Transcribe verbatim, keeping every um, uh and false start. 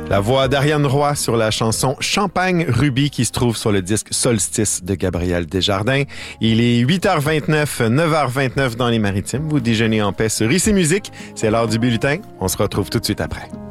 La voix d'Ariane Roy sur la chanson Champagne Ruby qui se trouve sur le disque Solstice de Gabriel Desjardins. Il est huit heures vingt-neuf, neuf heures vingt-neuf dans les Maritimes. Vous déjeunez en paix sur Ici Musique. C'est l'heure du bulletin. On se retrouve tout de suite après.